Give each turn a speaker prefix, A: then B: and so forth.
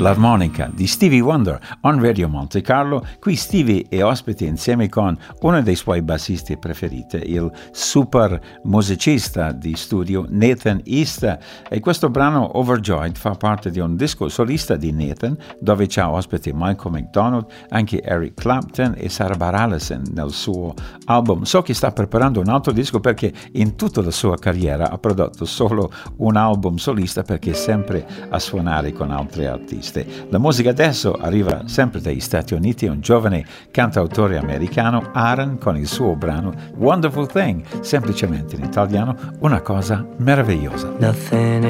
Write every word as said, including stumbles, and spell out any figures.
A: L'armonica di Stevie Wonder on Radio Monte Carlo. Qui Stevie è ospite insieme con uno dei suoi bassisti preferiti, il super musicista di studio Nathan East, e questo brano Overjoyed fa parte di un disco solista di Nathan dove c'ha ospite Michael McDonald, anche Eric Clapton e Sarah Bareilles nel suo album. So che sta preparando un altro disco perché in tutta la sua carriera ha prodotto solo un album solista perché è sempre a suonare con altri artisti. La musica adesso arriva sempre dagli Stati Uniti, un giovane cantautore americano, Aaron, con il suo brano Wonderful Thing, semplicemente in italiano una cosa meravigliosa.
B: Nothing